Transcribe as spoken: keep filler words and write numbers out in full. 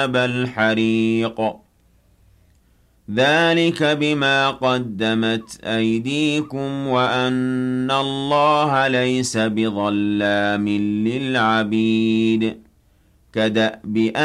الحريق ذلك بما قدمت أيديكم وأن الله ليس بظلام للعبيد كدأب